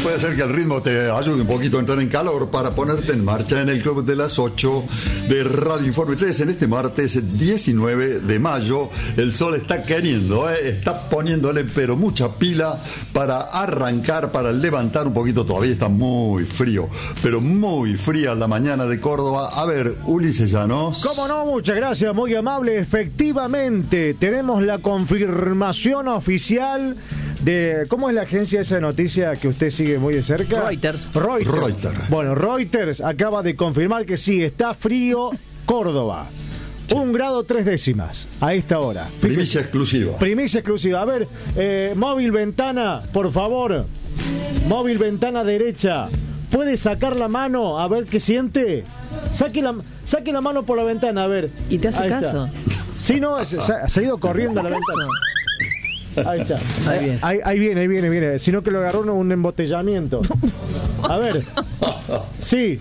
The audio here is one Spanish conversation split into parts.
Puede ser que el ritmo te ayude un poquito a entrar en calor para ponerte en marcha en el Club de las 8 de Radio Informe 3 en este martes 19 de mayo. El sol está queriendo, está poniéndole pero mucha pila para arrancar, para levantar un poquito. Todavía está muy frío, pero muy fría la mañana de Córdoba. A ver, Ulises Llanos. ¿Cómo no? Muchas gracias, muy amable. Efectivamente, tenemos la confirmación oficial de... ¿Cómo es la agencia esa noticia que usted sigue muy de cerca? Reuters. Bueno, Reuters acaba de confirmar que sí, está frío Córdoba. 1 grado 3 décimas a esta hora. Primicia exclusiva. Primicia exclusiva. A ver, móvil ventana, por favor. Móvil ventana derecha. ¿Puede sacar la mano a ver qué siente? Saque la mano por la ventana, a ver. ¿Y te hace Ahí caso? Está. Sí, no, se ha ido corriendo a la ventana. Ahí está. Ahí viene. Sino que lo agarró un embotellamiento. A ver. Sí.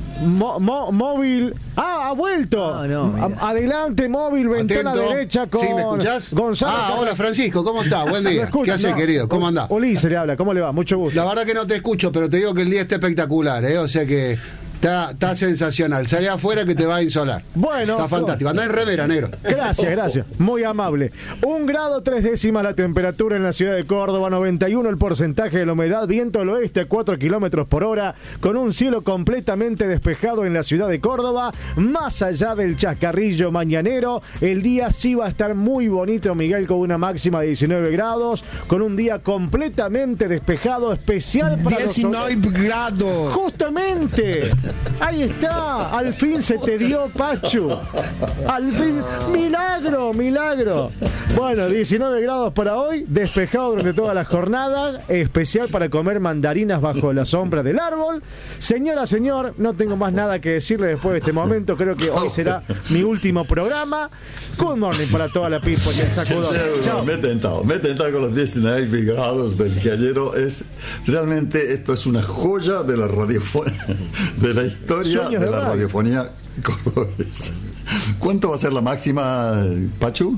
Móvil. ¡Ah, ha vuelto! Adelante, móvil, ventana Atento. derecha con... ¿Sí, me escuchás? Gonzalo. Hola Francisco, ¿cómo estás? Buen día. ¿Qué haces, querido? ¿Cómo andás? Ulises le habla, ¿cómo le va? Mucho gusto. La verdad que no te escucho, pero te digo que el día está espectacular, O sea que está sensacional. Salí afuera que te va a insolar. Bueno. Está fantástico. Andá en remera, negro. Gracias. Muy amable. 1 grado 3 décimas la temperatura en la ciudad de Córdoba, 91 el porcentaje de la humedad, viento del oeste a 4 kilómetros por hora, con un cielo completamente despejado en la ciudad de Córdoba. Más allá del chascarrillo mañanero, el día sí va a estar muy bonito, Miguel, con una máxima de 19 grados, con un día completamente despejado, especial para 19 grados. Justamente. Ahí está, al fin se te dio, Pachu. Al fin, milagro. Bueno, 19 grados para hoy, despejado durante toda la jornada, especial para comer mandarinas bajo la sombra del árbol. Señora, señor, no tengo más nada que decirle después de este momento, creo que hoy será mi último programa. Good morning para toda la people y el sacudón. Me he tentado con los 19 grados del ingeniero. Realmente esto es una joya de la radiofonía, de la historia de la radiofonía cordobesa. ¿Cuánto va a ser la máxima, Pachu?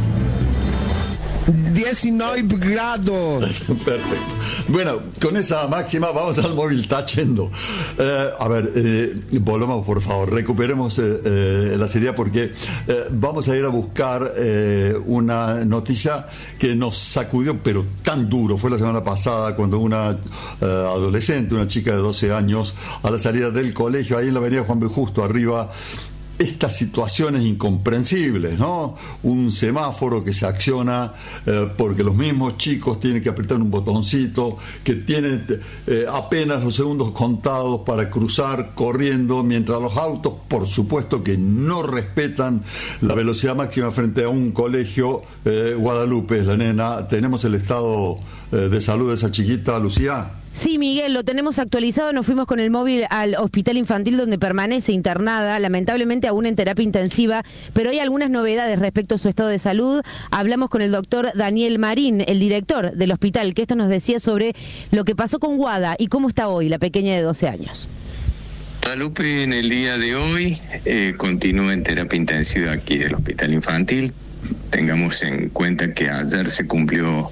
19 grados. Perfecto. Bueno, con esa máxima vamos al móvil tachendo. A ver, volvamos por favor, recuperemos la seriedad porque vamos a ir a buscar una noticia que nos sacudió, pero tan duro. Fue la semana pasada cuando una adolescente, una chica de 12 años, a la salida del colegio, ahí en la avenida Juan B. Justo, arriba, estas situaciones incomprensibles, ¿no? Un semáforo que se acciona porque los mismos chicos tienen que apretar un botoncito, que tienen apenas los segundos contados para cruzar corriendo, mientras los autos, por supuesto que no respetan la velocidad máxima frente a un colegio. Guadalupe, la nena, ¿tenemos el estado de salud de esa chiquita, Lucía? Sí, Miguel, lo tenemos actualizado. Nos fuimos con el móvil al hospital infantil donde permanece internada, lamentablemente aún en terapia intensiva, pero hay algunas novedades respecto a su estado de salud. Hablamos con el doctor Daniel Marín, el director del hospital, que esto nos decía sobre lo que pasó con Guada y cómo está hoy la pequeña de 12 años. Guadalupe en el día de hoy continúa en terapia intensiva aquí del hospital infantil. Tengamos en cuenta que ayer se cumplió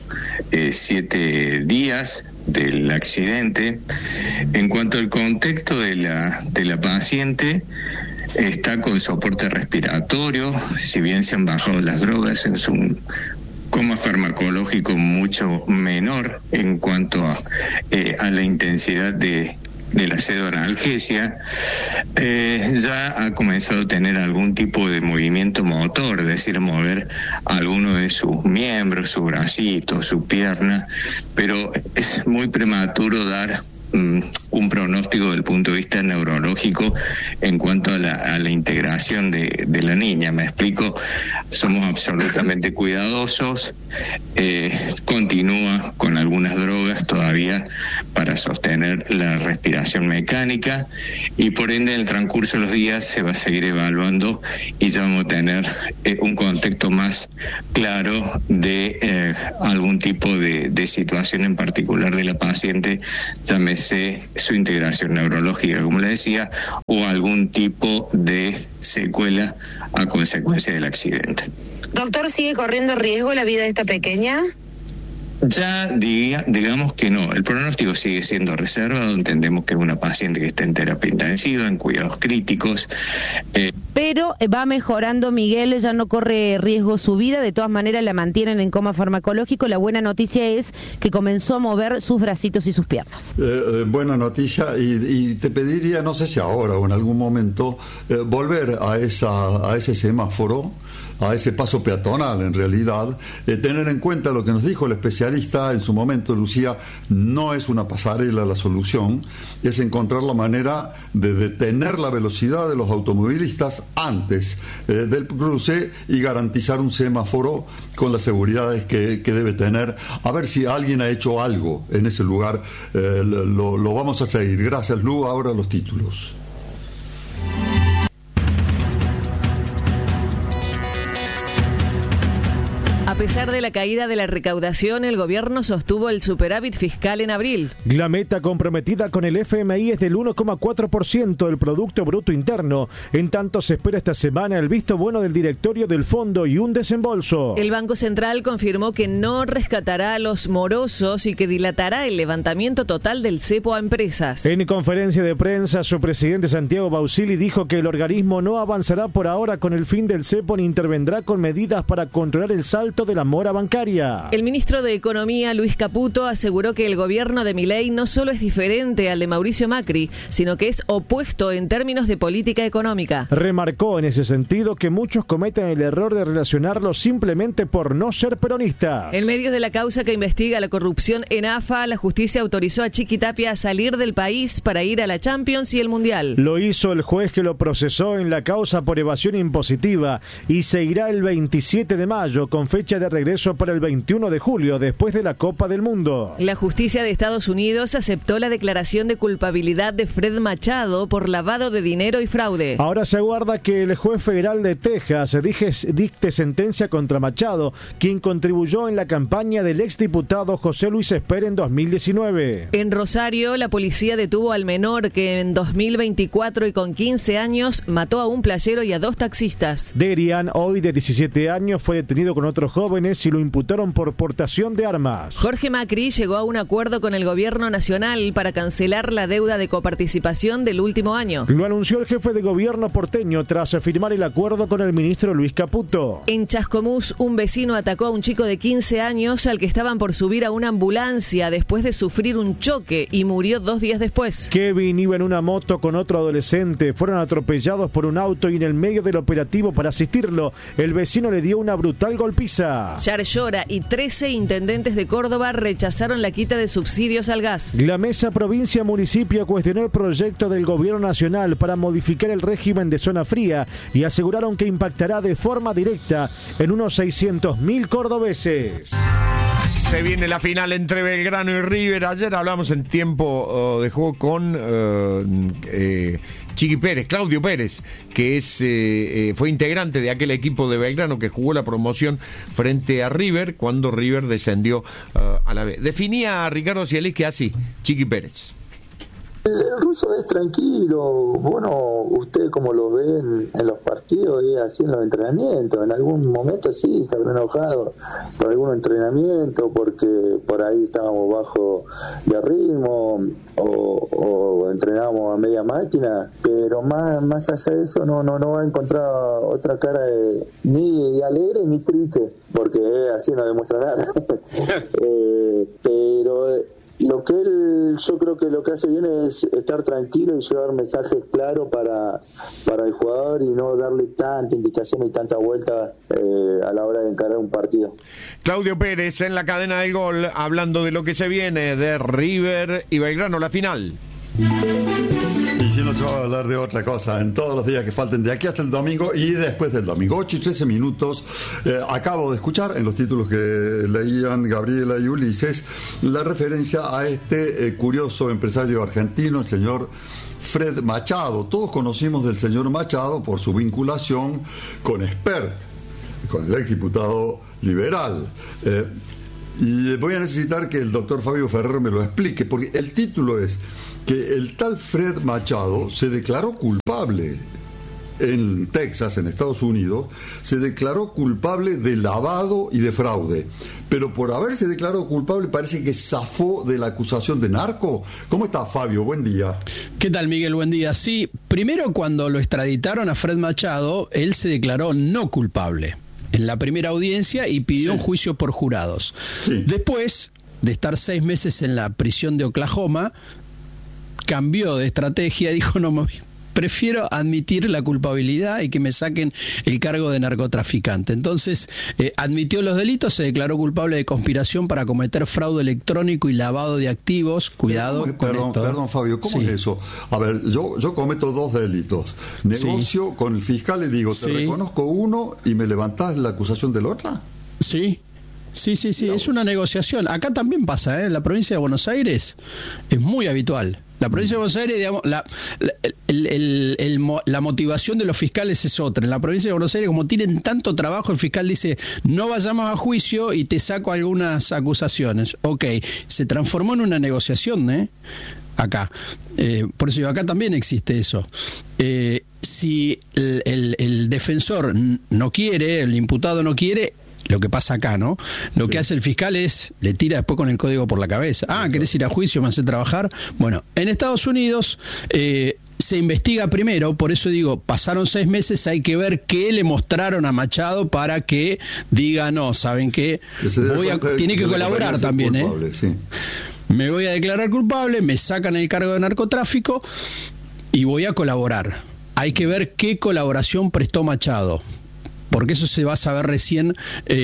7 días del accidente. En cuanto al contexto de la paciente, está con soporte respiratorio, si bien se han bajado las drogas, es un coma farmacológico mucho menor en cuanto a la intensidad de la pseudoanalgesia. Ya ha comenzado a tener algún tipo de movimiento motor, es decir, mover alguno de sus miembros, su bracito, su pierna, pero es muy prematuro dar un pronóstico del punto de vista neurológico en cuanto a la integración de la niña. Me explico, somos absolutamente cuidadosos, continúa con algunas drogas todavía para sostener la respiración mecánica y por ende en el transcurso de los días se va a seguir evaluando y ya vamos a tener un contexto más claro de algún tipo de situación en particular de la paciente, llámese su integración neurológica, como le decía, o algún tipo de secuela a consecuencia del accidente. Doctor, ¿sigue corriendo riesgo la vida de esta pequeña? Ya digamos que no, el pronóstico sigue siendo reservado, entendemos que es una paciente que está en terapia intensiva, en cuidados críticos. Pero va mejorando, Miguel, ya no corre riesgo su vida, de todas maneras la mantienen en coma farmacológico. La buena noticia es que comenzó a mover sus bracitos y sus piernas. Buena noticia, y te pediría, no sé si ahora o en algún momento, volver a ese semáforo, a ese paso peatonal en realidad, tener en cuenta lo que nos dijo el especialista en su momento, Lucía, no es una pasarela la solución, es encontrar la manera de detener la velocidad de los automovilistas antes del cruce y garantizar un semáforo con las seguridades que debe tener. A ver si alguien ha hecho algo en ese lugar, lo vamos a seguir. Gracias, Lu. Ahora los títulos. A pesar de la caída de la recaudación, el gobierno sostuvo el superávit fiscal en abril. La meta comprometida con el FMI es del 1,4% del Producto Bruto Interno. En tanto, se espera esta semana el visto bueno del directorio del fondo y un desembolso. El Banco Central confirmó que no rescatará a los morosos y que dilatará el levantamiento total del cepo a empresas. En conferencia de prensa, su presidente Santiago Bausili dijo que el organismo no avanzará por ahora con el fin del cepo ni intervendrá con medidas para controlar el salto de la mora bancaria. El ministro de Economía, Luis Caputo, aseguró que el gobierno de Milei no solo es diferente al de Mauricio Macri, sino que es opuesto en términos de política económica. Remarcó en ese sentido que muchos cometen el error de relacionarlo simplemente por no ser peronistas. En medio de la causa que investiga la corrupción en AFA, la justicia autorizó a Chiqui Tapia a salir del país para ir a la Champions y el Mundial. Lo hizo el juez que lo procesó en la causa por evasión impositiva y seguirá el 27 de mayo con fecha de regreso para el 21 de julio después de la Copa del Mundo. La justicia de Estados Unidos aceptó la declaración de culpabilidad de Fred Machado por lavado de dinero y fraude. Ahora se aguarda que el juez federal de Texas dicte sentencia contra Machado, quien contribuyó en la campaña del exdiputado José Luis Esper en 2019. En Rosario, la policía detuvo al menor que en 2024 y con 15 años mató a un playero y a 2 taxistas. Derian, hoy de 17 años, fue detenido con otros jóvenes y lo imputaron por portación de armas. Jorge Macri llegó a un acuerdo con el gobierno nacional para cancelar la deuda de coparticipación del último año. Lo anunció el jefe de gobierno porteño tras firmar el acuerdo con el ministro Luis Caputo. En Chascomús, un vecino atacó a un chico de 15 años al que estaban por subir a una ambulancia después de sufrir un choque y murió 2 días después. Kevin iba en una moto con otro adolescente, fueron atropellados por un auto y en el medio del operativo para asistirlo, el vecino le dio una brutal golpiza. Yar Llora y 13 intendentes de Córdoba rechazaron la quita de subsidios al gas. La mesa provincia-municipio cuestionó el proyecto del gobierno nacional para modificar el régimen de zona fría y aseguraron que impactará de forma directa en unos 600.000 cordobeses. Se viene la final entre Belgrano y River. Ayer hablamos en tiempo de juego con Chiqui Pérez, Claudio Pérez, que fue integrante de aquel equipo de Belgrano que jugó la promoción frente a River cuando River descendió a la B. Definía a Ricardo Zielinski así, Chiqui Pérez. El ruso es tranquilo, bueno, usted como lo ve en los partidos y así en los entrenamientos, en algún momento sí se habrá enojado por algún entrenamiento porque por ahí estábamos bajo de ritmo o entrenábamos a media máquina, pero más allá de eso no va a encontrar otra cara ni de alegre ni triste, porque así no demuestra nada. Pero lo que yo creo que lo que hace bien es estar tranquilo y llevar mensajes claros para el jugador y no darle tanta indicación y tanta vuelta a la hora de encarar un partido. Claudio Pérez en la cadena del gol, hablando de lo que se viene de River y Belgrano, la final. Y si no se va a hablar de otra cosa en todos los días que falten de aquí hasta el domingo y después del domingo, 8:13. Acabo de escuchar en los títulos que leían Gabriela y Ulises la referencia a este curioso empresario argentino, el señor Fred Machado. Todos conocimos del señor Machado por su vinculación con Espert, con el exdiputado liberal. Y voy a necesitar que el doctor Fabio Ferrer me lo explique, porque el título es que el tal Fred Machado se declaró culpable. en Texas, en Estados Unidos, se declaró culpable de lavado y de fraude. Pero por haberse declarado culpable parece que zafó de la acusación de narco. ¿Cómo está, Fabio? Buen día. ¿Qué tal, Miguel? Buen día. Sí, primero cuando lo extraditaron a Fred Machado, él se declaró no culpable en la primera audiencia y pidió un juicio por jurados. Sí. Después de estar 6 meses en la prisión de Oklahoma, cambió de estrategia y dijo, no, prefiero admitir la culpabilidad y que me saquen el cargo de narcotraficante. Entonces, admitió los delitos, se declaró culpable de conspiración para cometer fraude electrónico y lavado de activos. Cuidado con esto. Perdón, Fabio, ¿cómo es eso? A ver, yo cometo 2 delitos. Negocio con el fiscal y digo, te reconozco uno y me levantás la acusación del otro. Sí. Sí, es una negociación. Acá también pasa, en la provincia de Buenos Aires es muy habitual. La provincia de Buenos Aires, digamos, la motivación de los fiscales es otra. En la provincia de Buenos Aires, como tienen tanto trabajo, el fiscal dice, no vayamos a juicio y te saco algunas acusaciones. Ok, se transformó en una negociación, acá. Por eso acá también existe eso. Si el defensor no quiere, el imputado no quiere, lo que pasa acá, ¿no? Lo que hace el fiscal es, le tira después con el código por la cabeza. ¿Querés ir a juicio? ¿Me hace trabajar? Bueno, en Estados Unidos se investiga primero, por eso digo, pasaron 6 meses, hay que ver qué le mostraron a Machado para que diga, no, ¿saben qué? Tiene que colaborar también, culpable, Me voy a declarar culpable, me sacan el cargo de narcotráfico y voy a colaborar. Hay que ver qué colaboración prestó Machado, porque eso se va a saber recién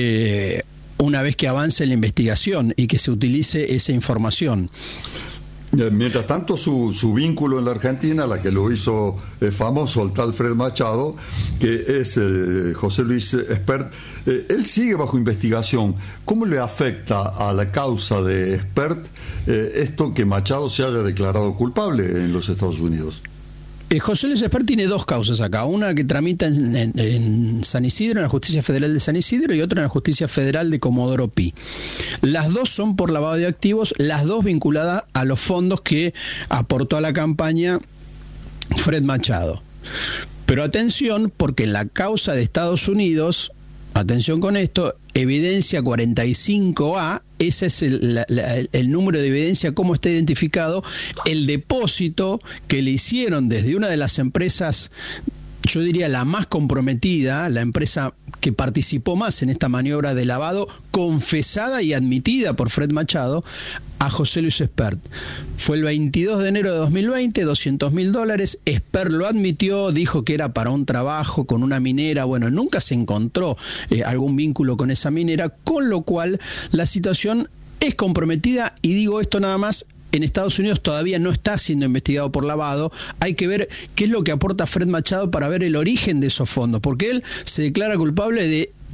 una vez que avance la investigación y que se utilice esa información. Mientras tanto, su vínculo en la Argentina, la que lo hizo famoso el tal Fred Machado, que es José Luis Espert, él sigue bajo investigación. ¿Cómo le afecta a la causa de Espert esto que Machado se haya declarado culpable en los Estados Unidos? José Luis Espert tiene 2 causas acá, una que tramita en San Isidro, en la Justicia Federal de San Isidro, y otra en la Justicia Federal de Comodoro Pi. Las 2 son por lavado de activos, las 2 vinculadas a los fondos que aportó a la campaña Fred Machado. Pero atención, porque la causa de Estados Unidos, atención con esto, evidencia 45A, ese es el número de evidencia, cómo está identificado, el depósito que le hicieron desde una de las empresas, yo diría la más comprometida, la empresa que participó más en esta maniobra de lavado, confesada y admitida por Fred Machado, a José Luis Espert. Fue el 22 de enero de 2020, $200.000. Espert lo admitió, dijo que era para un trabajo con una minera. Bueno, nunca se encontró algún vínculo con esa minera, con lo cual la situación es comprometida, y digo esto nada más. En Estados Unidos todavía no está siendo investigado por lavado. Hay que ver qué es lo que aporta Fred Machado para ver el origen de esos fondos, porque él se declara culpable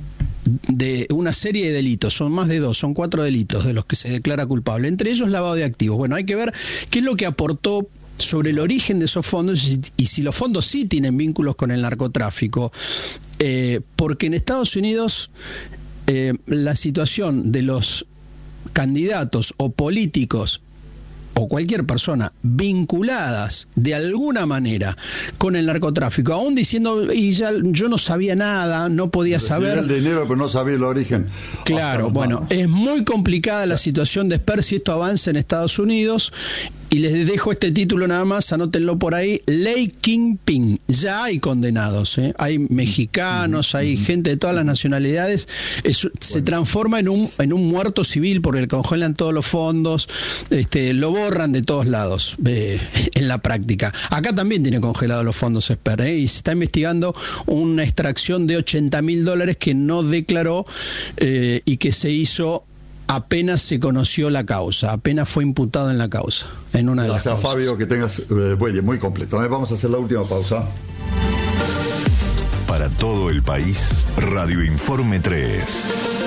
de una serie de delitos, son más de 2, son 4 delitos de los que se declara culpable, entre ellos lavado de activos. Bueno, hay que ver qué es lo que aportó sobre el origen de esos fondos y si los fondos sí tienen vínculos con el narcotráfico, porque en Estados Unidos la situación de los candidatos o políticos o cualquier persona vinculadas de alguna manera con el narcotráfico, aún diciendo, y ya yo no sabía nada, no podía saber el dinero, pero no sabía el origen. Claro, bueno, es muy complicada la situación de Espert si esto avanza en Estados Unidos. Y les dejo este título nada más, anótenlo por ahí, Ley Kingpin. Ya hay condenados, hay mexicanos, hay gente de todas las nacionalidades. Se transforma en un muerto civil porque le congelan todos los fondos, lo borran de todos lados en la práctica. Acá también tiene congelados los fondos Espert, y se está investigando una extracción de $80.000 que no declaró y que se hizo apenas se conoció la causa, apenas fue imputado en la causa, en una de las causas. Fabio, que tengas muy completo. Vamos a hacer la última pausa. Para todo el país, Radio Informe 3.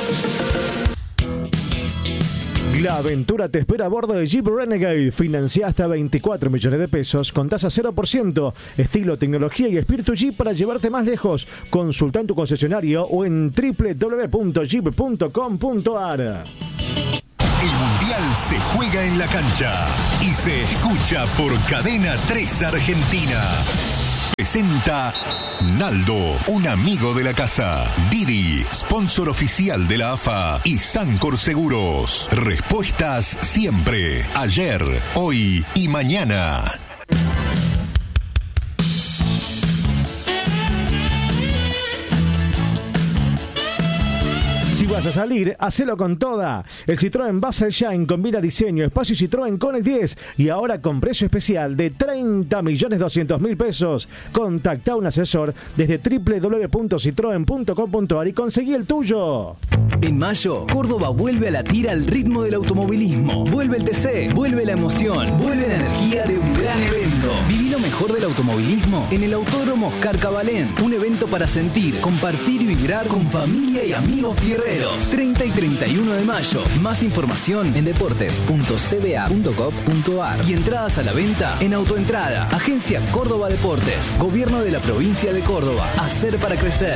La aventura te espera a bordo de Jeep Renegade. Financia hasta 24 millones de pesos con tasa 0%. Estilo, tecnología y espíritu Jeep para llevarte más lejos. Consulta en tu concesionario o en www.jeep.com.ar. El Mundial se juega en la cancha y se escucha por Cadena 3 Argentina. Presenta Naldo, un amigo de la casa. Didi, sponsor oficial de la AFA y Sancor Seguros. Respuestas siempre, ayer, hoy y mañana. Si vas a salir, hacelo con toda. El Citroën Basel Shine combina diseño, espacio y Citroën Connect 10 y ahora con precio especial de 30.200.000 pesos. Contacta a un asesor desde www.citroen.com.ar y conseguí el tuyo. En mayo, Córdoba vuelve a latir al ritmo del automovilismo. Vuelve el TC, vuelve la emoción, vuelve la energía de un gran evento. Viví lo mejor del automovilismo en el Autódromo Oscar Cabalén. Un evento para sentir, compartir y vibrar con familia y amigos fierreros. 30 y 31 de mayo. Más información en deportes.cba.gov.ar y entradas a la venta en Autoentrada. Agencia Córdoba Deportes. Gobierno de la provincia de Córdoba. Hacer para crecer.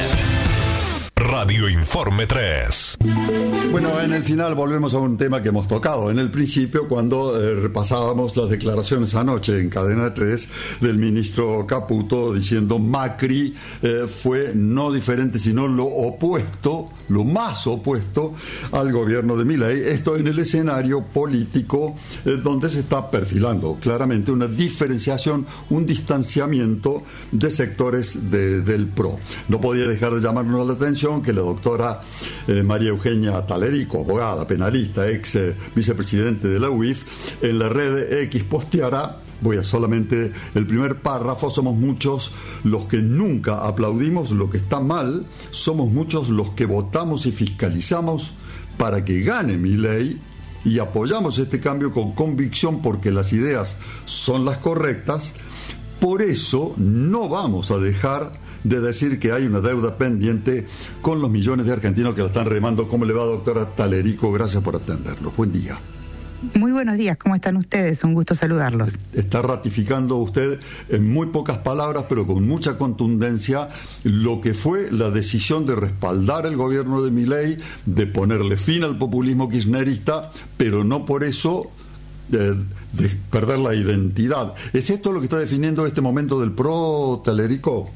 Radio Informe 3. Bueno, en el final volvemos a un tema que hemos tocado en el principio cuando repasábamos las declaraciones anoche en Cadena 3 del ministro Caputo diciendo Macri fue no diferente sino lo opuesto, lo más opuesto al gobierno de Milei. Esto en el escenario político donde se está perfilando claramente una diferenciación, un distanciamiento de sectores del PRO. No podía dejar de llamarnos la atención que la doctora María Eugenia Talerico, abogada, penalista, ex vicepresidente de la UIF, en la red X posteará, voy a solamente el primer párrafo: somos muchos los que nunca aplaudimos lo que está mal, somos muchos los que votamos y fiscalizamos para que gane Milei y apoyamos este cambio con convicción porque las ideas son las correctas. Por eso no vamos a dejar de decir que hay una deuda pendiente con los millones de argentinos que la están remando. ¿Cómo le va, doctora Talerico? Gracias por atendernos. Buen día. Muy buenos días, ¿cómo están ustedes? Un gusto saludarlos. Está ratificando usted en muy pocas palabras, pero con mucha contundencia, lo que fue la decisión de respaldar el gobierno de Milei, de ponerle fin al populismo kirchnerista, pero no por eso de perder la identidad. ¿Es esto lo que está definiendo este momento del PRO, Talerico?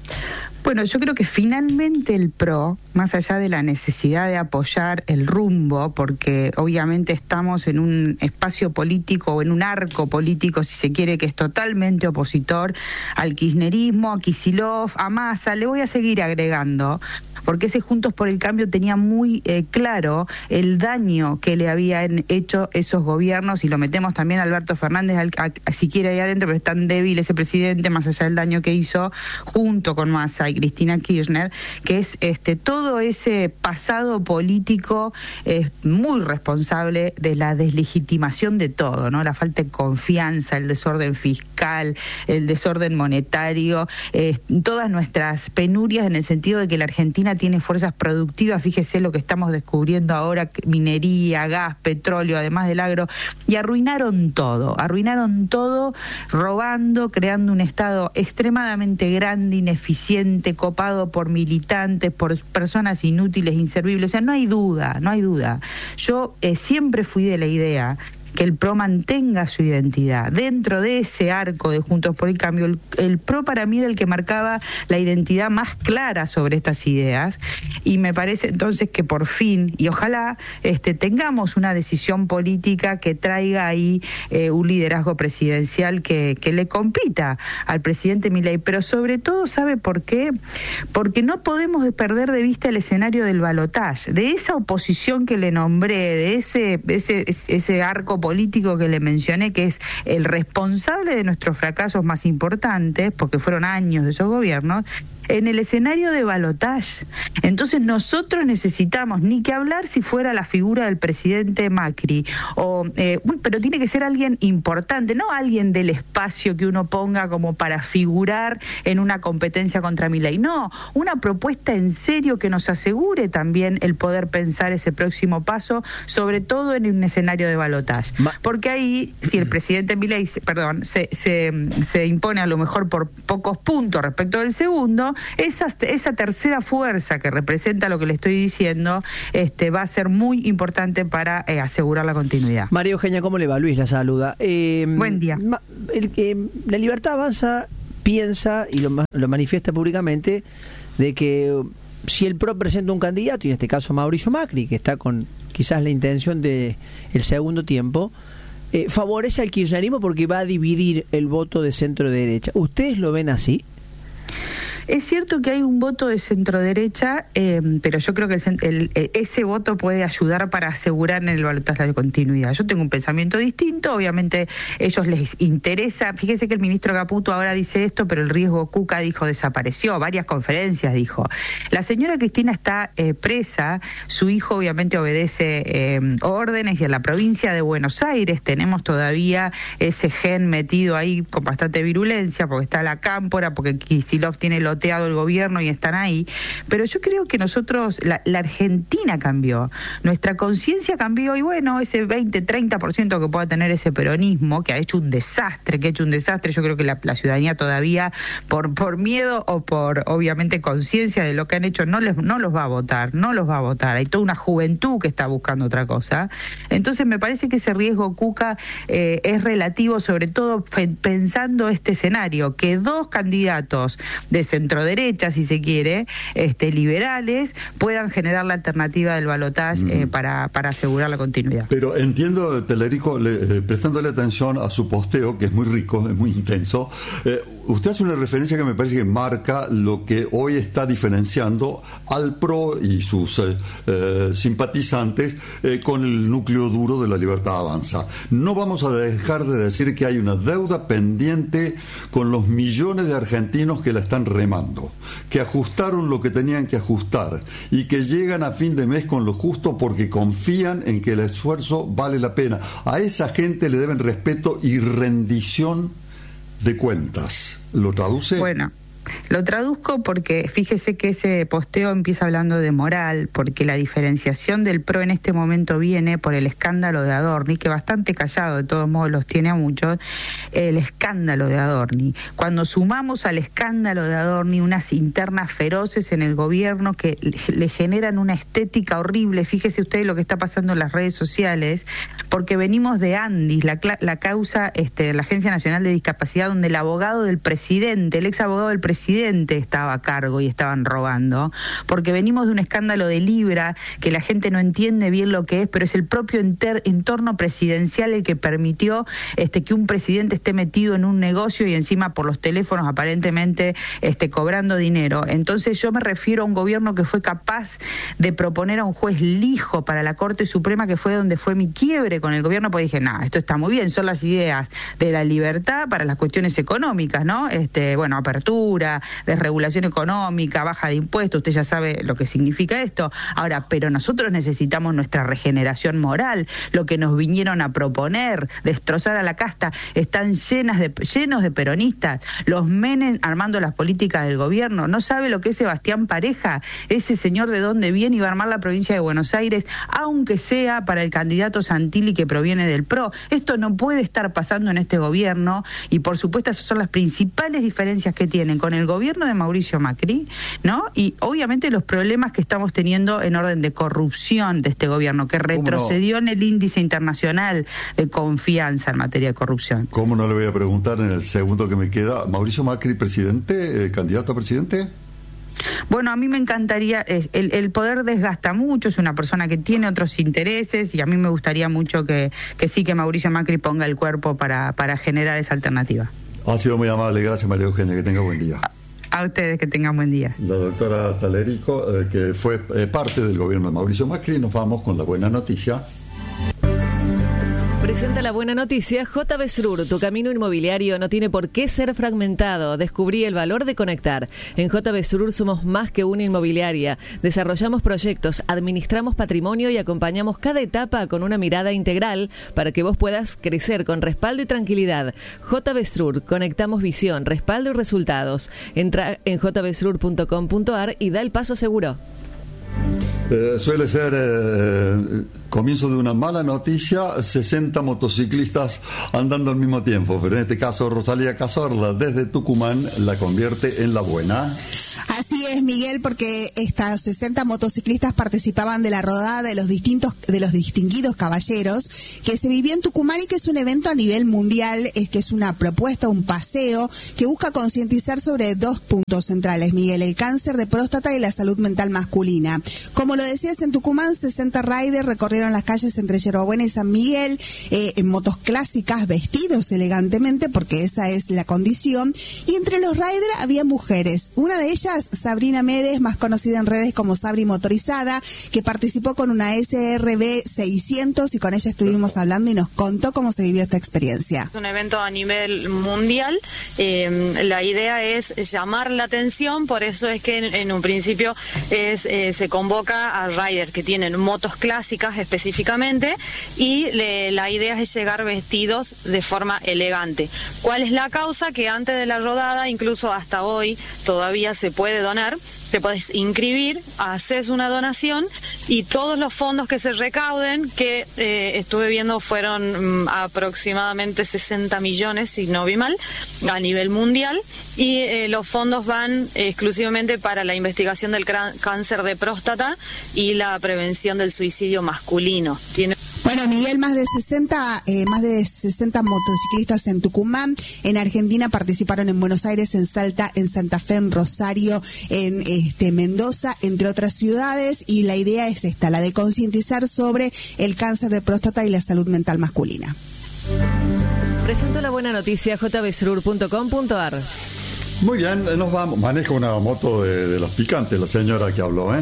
Bueno, yo creo que finalmente el PRO, más allá de la necesidad de apoyar el rumbo, porque obviamente estamos en un espacio político o en un arco político, si se quiere, que es totalmente opositor al kirchnerismo, a Kicillof, a Massa, le voy a seguir agregando, porque ese Juntos por el Cambio tenía muy claro el daño que le habían hecho esos gobiernos, y lo metemos también a Alberto Fernández, si quiere, ahí adentro, pero es tan débil ese presidente, más allá del daño que hizo, junto con Massa y Cristina Kirchner, que es todo ese pasado político muy responsable de la deslegitimación de todo, ¿no? La falta de confianza, el desorden fiscal, el desorden monetario, todas nuestras penurias en el sentido de que la Argentina tiene fuerzas productivas. Fíjese lo que estamos descubriendo ahora: minería, gas, petróleo, además del agro, y arruinaron todo, robando, creando un Estado extremadamente grande, ineficiente, copado por militantes, por personas inútiles, inservibles. O sea, no hay duda. Yo siempre fui de la idea que el PRO mantenga su identidad. Dentro de ese arco de Juntos por el Cambio, el PRO para mí era el que marcaba la identidad más clara sobre estas ideas, y me parece entonces que por fin, y ojalá tengamos una decisión política que traiga ahí un liderazgo presidencial que le compita al presidente Milei, pero sobre todo, ¿sabe por qué? Porque no podemos perder de vista el escenario del balotaje, de esa oposición que le nombré, de ese arco político que le mencioné, que es el responsable de nuestros fracasos más importantes, porque fueron años de esos gobiernos, en el escenario de balotaje. Entonces nosotros necesitamos, ni que hablar si fuera la figura del presidente Macri, pero tiene que ser alguien importante, no alguien del espacio que uno ponga como para figurar en una competencia contra Milei, no, una propuesta en serio que nos asegure también el poder pensar ese próximo paso, sobre todo en un escenario de balotaje. Porque ahí, si el presidente Milei, se impone a lo mejor por pocos puntos respecto del segundo, esa tercera fuerza que representa lo que le estoy diciendo va a ser muy importante para asegurar la continuidad. María Eugenia, ¿cómo le va? Luis la saluda. Buen día. La Libertad Avanza piensa y lo manifiesta públicamente de que si el PRO presenta un candidato, y en este caso Mauricio Macri, que está con quizás la intención de el segundo tiempo, favorece al kirchnerismo porque va a dividir el voto de centro derecha. ¿Ustedes lo ven así? Es cierto que hay un voto de centro-derecha, pero yo creo que ese voto puede ayudar para asegurar en el balotaje la continuidad. Yo tengo un pensamiento distinto, obviamente ellos les interesa. Fíjese que el ministro Caputo ahora dice esto, pero el riesgo Cuca dijo desapareció, varias conferencias dijo. La señora Cristina está presa, su hijo obviamente obedece órdenes, y en la provincia de Buenos Aires tenemos todavía ese gen metido ahí con bastante virulencia, porque está la cámpora, porque Kicillof tiene loteado el gobierno y están ahí, pero yo creo que nosotros, la Argentina cambió, nuestra conciencia cambió, y bueno, ese 20-30% que pueda tener ese peronismo, que ha hecho un desastre, yo creo que la ciudadanía todavía, por miedo o por, obviamente, conciencia de lo que han hecho, no los va a votar, hay toda una juventud que está buscando otra cosa. Entonces me parece que ese riesgo Cuca es relativo, sobre todo pensando este escenario, que dos candidatos de centro-derecha, si se quiere, liberales, puedan generar la alternativa del balotaje para asegurar la continuidad. Pero entiendo, Telerico, prestándole atención a su posteo, que es muy rico, es muy intenso, usted hace una referencia que me parece que marca lo que hoy está diferenciando al PRO y sus simpatizantes con el núcleo duro de La Libertad Avanza. No vamos a dejar de decir que hay una deuda pendiente con los millones de argentinos que la están remando, que ajustaron lo que tenían que ajustar y que llegan a fin de mes con lo justo porque confían en que el esfuerzo vale la pena. A esa gente le deben respeto y rendición de cuentas. ¿Lo traduce? Bueno, lo traduzco porque fíjese que ese posteo empieza hablando de moral, porque la diferenciación del PRO en este momento viene por el escándalo de Adorni, que bastante callado, de todos modos los tiene a muchos, el escándalo de Adorni. Cuando sumamos al escándalo de Adorni unas internas feroces en el gobierno que le generan una estética horrible, fíjese usted lo que está pasando en las redes sociales, porque venimos de Andis, la causa, la Agencia Nacional de Discapacidad, donde el abogado del presidente, el ex abogado del presidente estaba a cargo y estaban robando, porque venimos de un escándalo de Libra que la gente no entiende bien lo que es, pero es el propio entorno presidencial el que permitió que un presidente esté metido en un negocio y encima por los teléfonos aparentemente cobrando dinero. Entonces yo me refiero a un gobierno que fue capaz de proponer a un juez lijo para la Corte Suprema, que fue donde fue mi quiebre con el gobierno, porque dije, esto está muy bien, son las ideas de la libertad para las cuestiones económicas, ¿no? Apertura, desregulación económica, baja de impuestos, usted ya sabe lo que significa esto. Ahora, pero nosotros necesitamos nuestra regeneración moral, lo que nos vinieron a proponer, destrozar a la casta, están llenos de peronistas, los Menem armando las políticas del gobierno, no sabe lo que es Sebastián Pareja, ese señor de dónde viene y va a armar la provincia de Buenos Aires, aunque sea para el candidato Santilli que proviene del PRO. Esto no puede estar pasando en este gobierno, y por supuesto esas son las principales diferencias que tienen con el gobierno de Mauricio Macri, ¿no? Y obviamente los problemas que estamos teniendo en orden de corrupción de este gobierno, que retrocedió en el índice internacional de confianza en materia de corrupción. ¿Cómo no le voy a preguntar en el segundo que me queda? ¿Mauricio Macri presidente, candidato a presidente? Bueno, a mí me encantaría, el poder desgasta mucho, es una persona que tiene otros intereses, y a mí me gustaría mucho que Mauricio Macri ponga el cuerpo para generar esa alternativa. Ha sido muy amable, gracias María Eugenia, que tenga buen día. A ustedes, que tengan buen día. La doctora Telerico, que fue parte del gobierno de Mauricio Macri. Nos vamos con la buena noticia. Presenta la buena noticia. JB Srur, tu camino inmobiliario no tiene por qué ser fragmentado. Descubrí el valor de conectar. En JB Srur somos más que una inmobiliaria. Desarrollamos proyectos, administramos patrimonio y acompañamos cada etapa con una mirada integral para que vos puedas crecer con respaldo y tranquilidad. JB Srur, conectamos visión, respaldo y resultados. Entra en jbsrur.com.ar y da el paso seguro. Suele ser comienzo de una mala noticia, 60 motociclistas andando al mismo tiempo, pero en este caso Rosalía Cazorla desde Tucumán la convierte en la buena. Así es, Miguel, porque estas 60 motociclistas participaban de la rodada de los distinguidos caballeros que se vivió en Tucumán y que es un evento a nivel mundial, que es una propuesta, un paseo que busca concientizar sobre 2 puntos centrales, Miguel: el cáncer de próstata y la salud mental masculina. Como lo decías, en Tucumán 60 riders recorrieron las calles entre Yerbabuena y San Miguel en motos clásicas, vestidos elegantemente porque esa es la condición, y entre los riders había mujeres. Una de ellas, Sabrina Medes, más conocida en redes como Sabri Motorizada, que participó con una SRB 600 y con ella estuvimos hablando y nos contó cómo se vivió esta experiencia. Es un evento a nivel mundial, la idea es llamar la atención, por eso es que en un principio se convoca a riders que tienen motos clásicas específicamente, y la idea es llegar vestidos de forma elegante. ¿Cuál es la causa? Que antes de la rodada, incluso hasta hoy, todavía se puede donar. Te podés inscribir, haces una donación y todos los fondos que se recauden, que estuve viendo fueron aproximadamente 60 millones, si no vi mal, a nivel mundial, y los fondos van exclusivamente para la investigación del cáncer de próstata y la prevención del suicidio masculino. Bueno, Miguel, más de 60 motociclistas en Tucumán. En Argentina participaron en Buenos Aires, en Salta, en Santa Fe, en Rosario, en Mendoza, entre otras ciudades, y la idea es esta, la de concientizar sobre el cáncer de próstata y la salud mental masculina. Presento la buena noticia, jbsurur.com.ar. Muy bien, nos vamos. Maneja una moto de los picantes la señora que habló,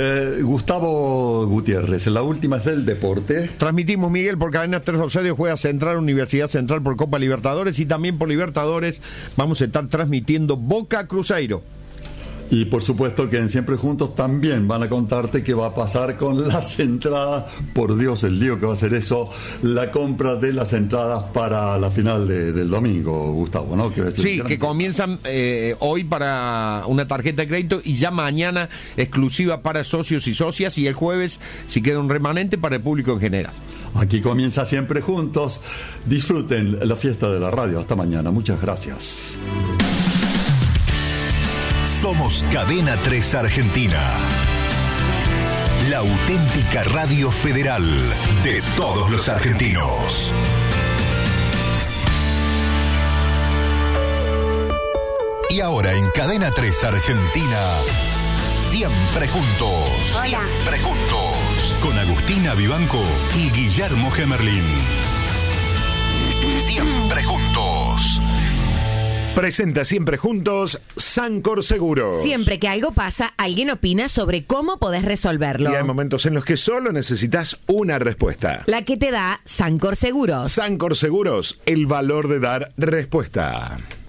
Gustavo Gutiérrez, la última es del deporte. Transmitimos, Miguel, por Cadena 3 Rosario, juega Central, Universidad Central por Copa Libertadores, y también por Libertadores vamos a estar transmitiendo Boca Cruzeiro. Y por supuesto que en Siempre Juntos también van a contarte qué va a pasar con las entradas. Por Dios, el lío que va a ser eso, la compra de las entradas para la final del domingo, Gustavo, ¿no? Que comienzan hoy para una tarjeta de crédito y ya mañana exclusiva para socios y socias, y el jueves, si queda un remanente, para el público en general. Aquí comienza Siempre Juntos. Disfruten la fiesta de la radio. Hasta mañana. Muchas gracias. Somos Cadena 3 Argentina, la auténtica radio federal de todos los argentinos. Y ahora en Cadena 3 Argentina, Siempre Juntos. Hola. Siempre Juntos. Con Agustina Vivanco y Guillermo Gemerlín. Siempre Juntos. Presenta Siempre Juntos Sancor Seguros. Siempre que algo pasa, alguien opina sobre cómo podés resolverlo. Y hay momentos en los que solo necesitas una respuesta. La que te da Sancor Seguros. Sancor Seguros, el valor de dar respuesta.